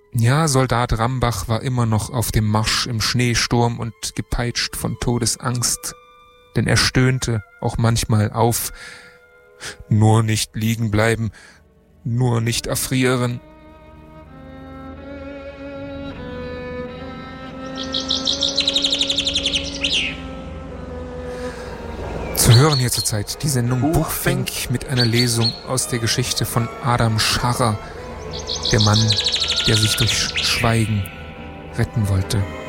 Ja, Soldat Rambach war immer noch auf dem Marsch im Schneesturm und gepeitscht von Todesangst. Denn er stöhnte auch manchmal auf: Nur nicht liegen bleiben, nur nicht erfrieren. Zu hören hier zurzeit die Sendung Buchfink mit einer Lesung aus der Geschichte von Adam Scharrer, der Mann, der sich durch Schweigen retten wollte.